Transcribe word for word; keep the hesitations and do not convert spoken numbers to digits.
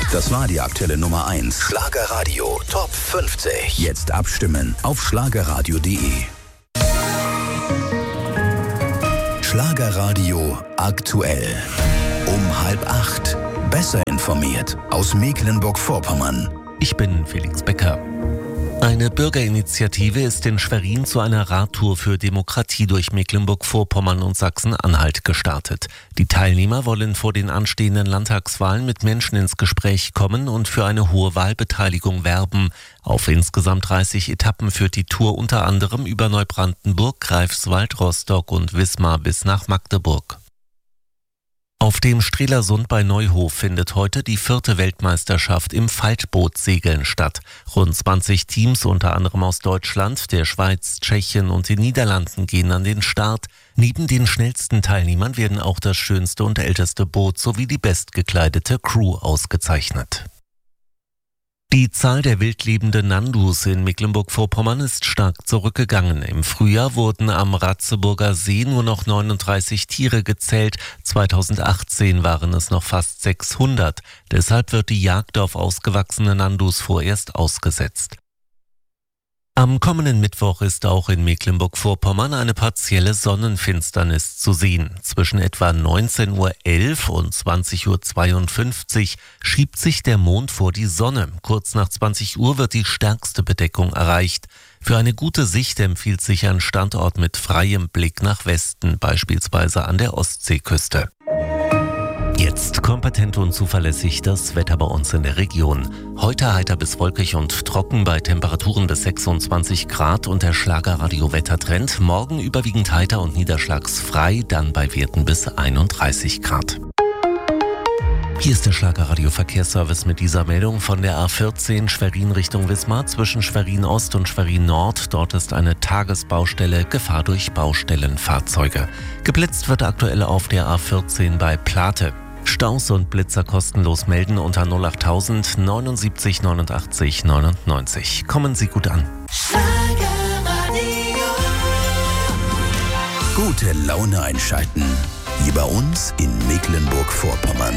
Das war die aktuelle Nummer eins. Schlagerradio Top fünfzig. Jetzt abstimmen auf schlagerradio punkt de. Schlagerradio aktuell. Um halb acht. Besser informiert aus Mecklenburg-Vorpommern. Ich bin Felix Becker. Eine Bürgerinitiative ist in Schwerin zu einer Radtour für Demokratie durch Mecklenburg-Vorpommern und Sachsen-Anhalt gestartet. Die Teilnehmer wollen vor den anstehenden Landtagswahlen mit Menschen ins Gespräch kommen und für eine hohe Wahlbeteiligung werben. Auf insgesamt dreißig Etappen führt die Tour unter anderem über Neubrandenburg, Greifswald, Rostock und Wismar bis nach Magdeburg. Auf dem Strelasund bei Neuhof findet heute die vierte Weltmeisterschaft im Faltbootsegeln statt. Rund zwanzig Teams, unter anderem aus Deutschland, der Schweiz, Tschechien und den Niederlanden, gehen an den Start. Neben den schnellsten Teilnehmern werden auch das schönste und älteste Boot sowie die bestgekleidete Crew ausgezeichnet. Die Zahl der wildlebenden Nandus in Mecklenburg-Vorpommern ist stark zurückgegangen. Im Frühjahr wurden am Ratzeburger See nur noch neununddreißig Tiere gezählt. zweitausendachtzehn waren es noch fast sechshundert. Deshalb wird die Jagd auf ausgewachsene Nandus vorerst ausgesetzt. Am kommenden Mittwoch ist auch in Mecklenburg-Vorpommern eine partielle Sonnenfinsternis zu sehen. Zwischen etwa neunzehn Uhr elf und zwanzig Uhr zweiundfünfzig schiebt sich der Mond vor die Sonne. Kurz nach zwanzig Uhr wird die stärkste Bedeckung erreicht. Für eine gute Sicht empfiehlt sich ein Standort mit freiem Blick nach Westen, beispielsweise an der Ostseeküste. Jetzt kompetent und zuverlässig das Wetter bei uns in der Region. Heute heiter bis wolkig und trocken bei Temperaturen bis sechsundzwanzig Grad und der Schlagerradio-Wettertrend. Morgen überwiegend heiter und niederschlagsfrei, dann bei Werten bis einunddreißig Grad. Hier ist der Schlagerradio-Verkehrsservice mit dieser Meldung von der A vierzehn Schwerin Richtung Wismar zwischen Schwerin Ost und Schwerin Nord. Dort ist eine Tagesbaustelle, Gefahr durch Baustellenfahrzeuge. Geblitzt wird aktuell auf der A vierzehn bei Plate. Staus und Blitzer kostenlos melden unter null achttausend neunundsiebzig neunundachtzig neunundneunzig. Kommen Sie gut an. Gute Laune einschalten. Hier bei uns in Mecklenburg-Vorpommern.